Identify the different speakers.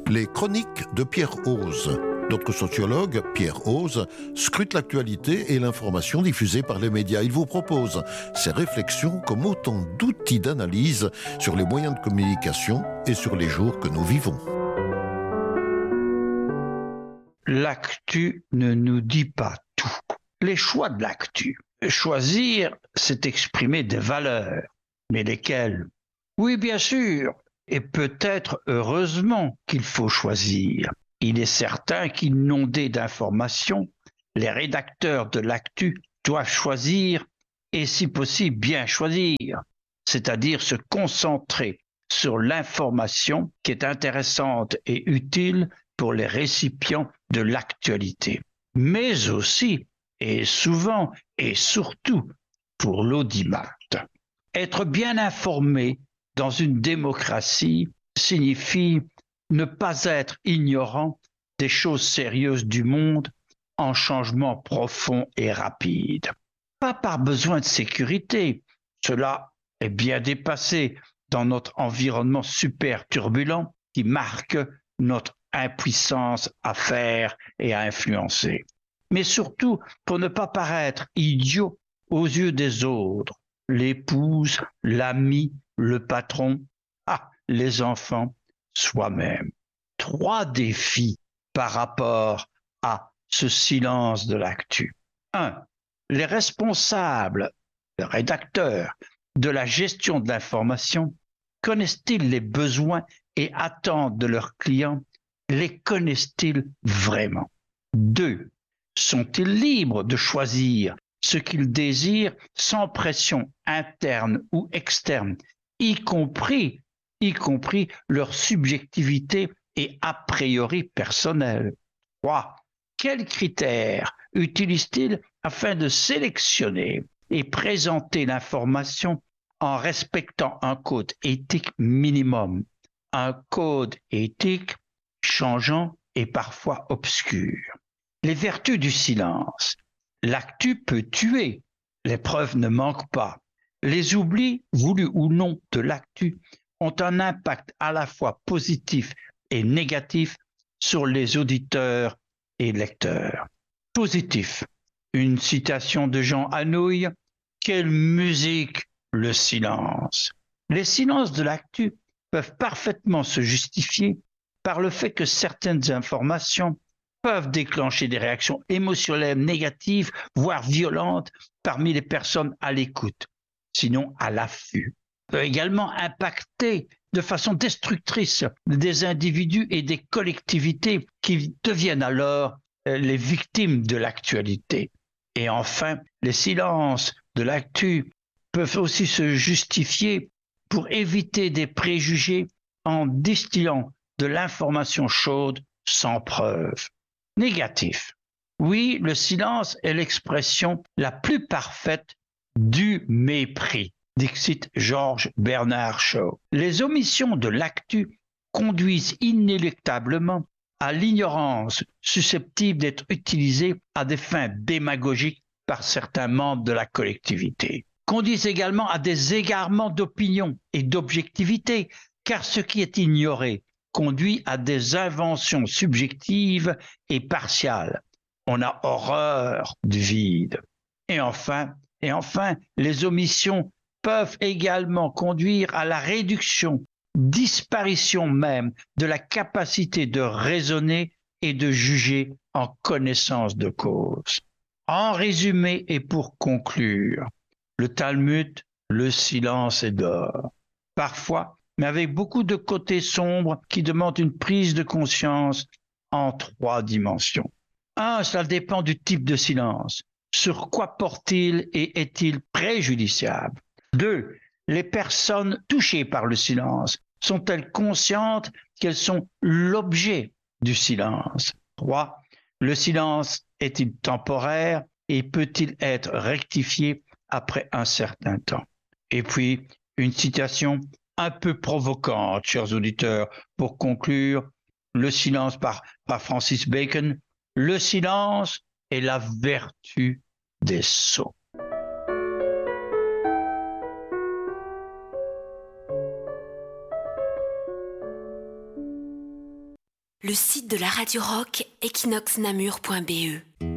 Speaker 1: Les chroniques de Pierre Hoze. Notre sociologue, Pierre Hoze, scrute l'actualité et l'information diffusée par les médias. Il vous propose ses réflexions comme autant d'outils d'analyse sur les moyens de communication et sur les jours que nous vivons.
Speaker 2: L'actu ne nous dit pas tout. Les choix de l'actu. Choisir, c'est exprimer des valeurs. Mais lesquelles? Oui, bien sûr. Et peut-être heureusement qu'il faut choisir. Il est certain qu'inondés d'informations, les rédacteurs de l'actu doivent choisir et si possible bien choisir, c'est-à-dire se concentrer sur l'information qui est intéressante et utile pour les récipients de l'actualité, mais aussi et souvent et surtout pour l'audimat. Être bien informé dans une démocratie signifie ne pas être ignorant des choses sérieuses du monde en changement profond et rapide. Pas par besoin de sécurité, cela est bien dépassé dans notre environnement super turbulent qui marque notre impuissance à faire et à influencer. Mais surtout pour ne pas paraître idiot aux yeux des autres, l'épouse, l'ami, le patron, les enfants, soi-même. 3 défis par rapport à ce silence de l'actu. 1. Les responsables, les rédacteurs de la gestion de l'information connaissent-ils les besoins et attentes de leurs clients? Les connaissent-ils vraiment? 2. Sont-ils libres de choisir ce qu'ils désirent sans pression interne ou externe, y compris leur subjectivité et a priori personnelle? 3. Quels critères utilisent-ils afin de sélectionner et présenter l'information en respectant un code éthique minimum, un code éthique changeant et parfois obscur? Les vertus du silence. L'actu peut tuer, les preuves ne manquent pas. Les oublis, voulus ou non, de l'actu ont un impact à la fois positif et négatif sur les auditeurs et lecteurs. Positif. Une citation de Jean Anouilh. Quelle musique, le silence. Les silences de l'actu peuvent parfaitement se justifier par le fait que certaines informations peuvent déclencher des réactions émotionnelles négatives, voire violentes, parmi les personnes à l'écoute, sinon à l'affût. Peut également impacter de façon destructrice des individus et des collectivités qui deviennent alors les victimes de l'actualité. Et enfin, les silences de l'actu peuvent aussi se justifier pour éviter des préjugés en distillant de l'information chaude sans preuve. Négatif. Oui, le silence est l'expression la plus parfaite du mépris. Dixit George Bernard Shaw. Les omissions de l'actu conduisent inéluctablement à l'ignorance susceptible d'être utilisée à des fins démagogiques par certains membres de la collectivité. Conduisent également à des égarements d'opinion et d'objectivité, car ce qui est ignoré conduit à des inventions subjectives et partiales. On a horreur du vide. Et enfin, les omissions peuvent également conduire à la réduction, disparition même de la capacité de raisonner et de juger en connaissance de cause. En résumé et pour conclure, le Talmud, le silence est d'or. Parfois, mais avec beaucoup de côtés sombres qui demandent une prise de conscience en 3 dimensions. 1, cela dépend du type de silence. Sur quoi porte-t-il et est-il préjudiciable? 2, les personnes touchées par le silence sont-elles conscientes qu'elles sont l'objet du silence? 3, le silence est-il temporaire et peut-il être rectifié après un certain temps? Et puis, une citation un peu provocante, chers auditeurs, pour conclure, le silence par Francis Bacon. Le silence est la vertu des sots.
Speaker 3: Le site de la Radio Rock, equinoxnamur.be.